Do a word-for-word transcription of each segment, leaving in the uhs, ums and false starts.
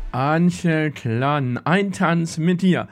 Antje Klann, ein Tanz mit dir.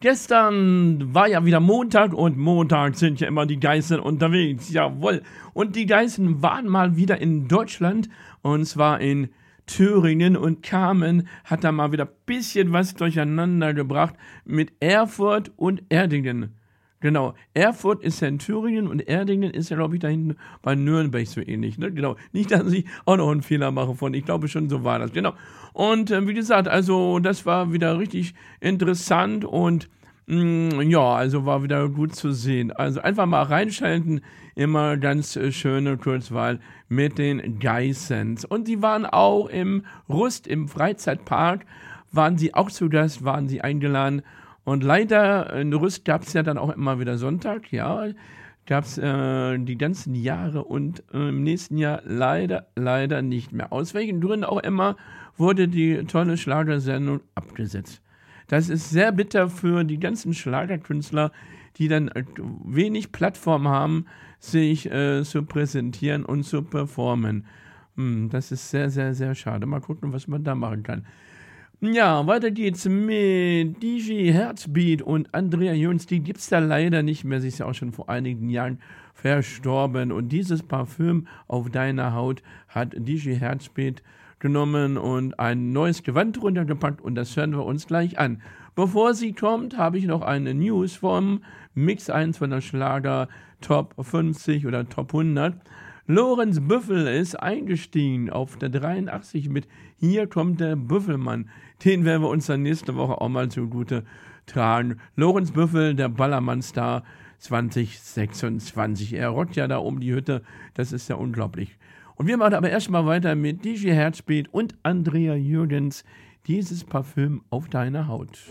Gestern war ja wieder Montag und Montag sind ja immer die Geißen unterwegs, jawohl. Und die Geißen waren mal wieder in Deutschland und zwar in Thüringen und Carmen hat da mal wieder ein bisschen was durcheinander gebracht mit Erfurt und Erdingen. Genau, Erfurt ist ja in Thüringen und Erdingen ist ja, glaube ich, da hinten bei Nürnberg so ähnlich. Ne? Genau, nicht, dass ich auch noch einen Fehler mache von, ich glaube schon, so war das. Genau. Und äh, wie gesagt, also das war wieder richtig interessant und mh, ja, also war wieder gut zu sehen. Also einfach mal reinschalten, immer ganz äh, schöne Kurzwahl mit den Geissens. Und sie waren auch im Rust, im Freizeitpark, waren sie auch zu Gast, waren sie eingeladen. Und leider, in Rüst gab es ja dann auch immer wieder Sonntag, ja, gab es äh, die ganzen Jahre und äh, im nächsten Jahr leider, leider nicht mehr. Aus welchen Gründen auch immer wurde die tolle Schlagersendung abgesetzt. Das ist sehr bitter für die ganzen Schlagerkünstler, die dann äh, wenig Plattform haben, sich äh, zu präsentieren und zu performen. Hm, das ist sehr, sehr, sehr schade. Mal gucken, was man da machen kann. Ja, weiter geht's mit D J Herzbeat und Andrea Jöns. Die gibt's da leider nicht mehr. Sie ist ja auch schon vor einigen Jahren verstorben. Und dieses Parfüm auf deiner Haut hat D J Herzbeat genommen und ein neues Gewand runtergepackt. Und das hören wir uns gleich an. Bevor sie kommt, habe ich noch eine News vom Mix eins von der Schlager Top fünfzig oder Top hundert. Lorenz Büffel ist eingestiegen auf der dreiundachtzig mit Hier kommt der Büffelmann. Den werden wir uns dann nächste Woche auch mal zugute tragen. Lorenz Büffel, der Ballermann-Star zwanzig sechsundzwanzig. Er rockt ja da um die Hütte. Das ist ja unglaublich. Und wir machen aber erstmal weiter mit D J Herzbeat und Andrea Jürgens. Dieses Parfüm auf deiner Haut.